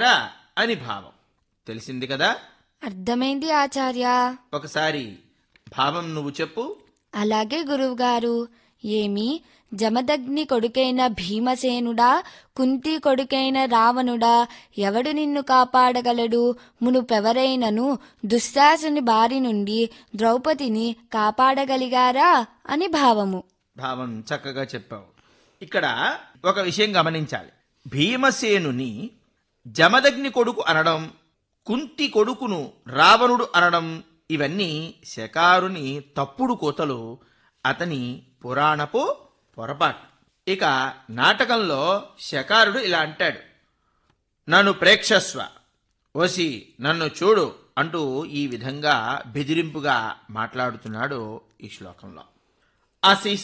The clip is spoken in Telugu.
కాపాడగలిగారా అని భావం. తెలిసింది కదా? అర్థమైంది ఆచార్య. ఒకసారి భావం నువ్వు చెప్పు. అలాగే గురువుగారు. ఏమి జమదగ్ని కొడుకైన భీమసేనుడా, కుంతి కొడుకైన రావణుడా, ఎవడు నిన్ను కాపాడగలడు? మునుపెవరైనను దుశ్శాసుని బారి నుండి ద్రౌపదిని కాపాడగలిగారా అని భావము. భావం చక్కగా చెప్పావు. ఇక్కడ ఒక విషయం గమనించాలి. భీమసేనుని జమదగ్ని కొడుకు అనడం, కుంతి కొడుకును రావణుడు అనడం ఇవన్నీ శకారుని తప్పుడు కోతలు, అతని పురాణపు పొరపాటు. ఇక నాటకంలో శకారుడు ఇలా అంటాడు: నన్ను ప్రేక్షస్వ, ఓసి నన్ను చూడు అంటూ ఈ విధంగా బెదిరింపుగా మాట్లాడుతున్నాడు ఈ శ్లోకంలో. అసి